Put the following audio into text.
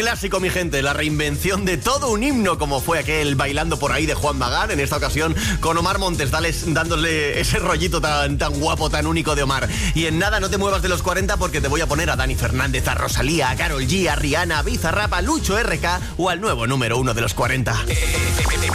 Clásico, mi gente, la reinvención de todo un himno como fue aquel Bailando por ahí de Juan Magán, en esta ocasión con Omar Montes, dándole ese rollito tan guapo, tan único de Omar. Y en nada, no te muevas de los 40 porque te voy a poner a Dani Fernández, a Rosalía, a Karol G, a Rihanna, a Bizarrap, a Lucho RK o al nuevo número 1 de los 40.